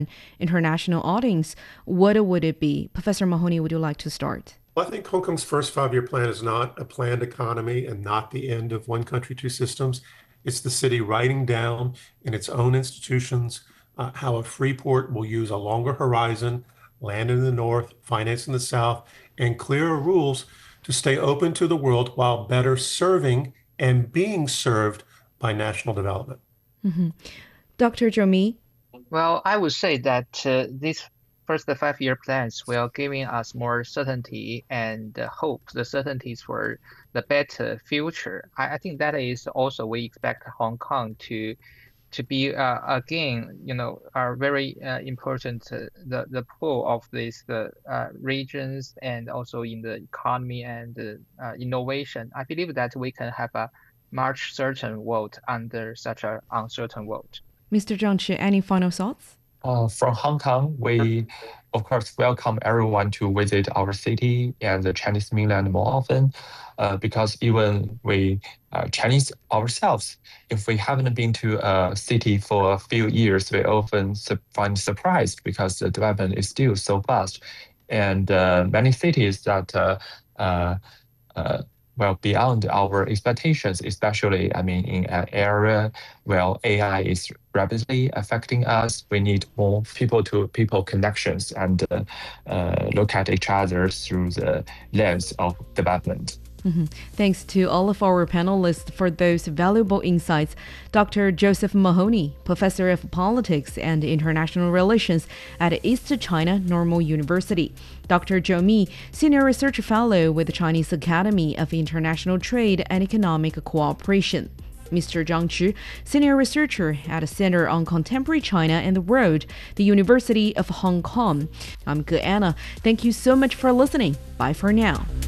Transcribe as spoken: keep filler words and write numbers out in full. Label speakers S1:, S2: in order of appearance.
S1: international audience, what would it be? Professor Mahoney, would you like to start?
S2: Well, I think Hong Kong's first five-year plan is not a planned economy and not the end of one country, two systems. It's the city writing down in its own institutions uh, how a free port will use a longer horizon, land in the north, finance in the south, and clearer rules to stay open to the world while better serving and being served by national development.
S1: Mm-hmm. Doctor Zhou Mi?
S3: Well, I would say that uh, these first five-year plans will giving us more certainty and uh, hope, the certainties for the better future. I, I think that is also we expect Hong Kong to to be uh, again, you know, are very uh, important uh, the the pull of these the uh, regions and also in the economy and uh, uh, innovation. I believe that we can have a much certain world under such an uncertain world.
S1: Mister Zhang Chi, any final thoughts?
S4: Uh, from Hong Kong, we of course welcome everyone to visit our city and the Chinese mainland more often, uh, because even we uh, Chinese ourselves, if we haven't been to a city for a few years, we often su- find surprised because the development is still so fast, and uh, many cities that. Uh, uh, uh, well, beyond our expectations, especially, I mean, in an area where A I is rapidly affecting us, we need more people-to-people connections and uh, uh, look at each other through the lens of development.
S1: Mm-hmm. Thanks to all of our panelists for those valuable insights. Doctor Joseph Mahoney, Professor of Politics and International Relations at East China Normal University. Doctor Zhou Mi, Senior Research Fellow with the Chinese Academy of International Trade and Economic Cooperation. Mister Zhang Chi, Senior Researcher at the Center on Contemporary China and the World, the University of Hong Kong. I'm Ge Anna. Thank you so much for listening. Bye for now.